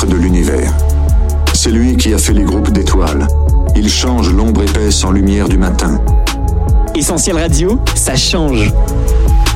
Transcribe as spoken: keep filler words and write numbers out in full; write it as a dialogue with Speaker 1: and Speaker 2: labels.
Speaker 1: de l'univers. C'est lui qui a fait les groupes d'étoiles. Il change l'ombre épaisse en lumière du matin.
Speaker 2: Essentiel Radio, ça change.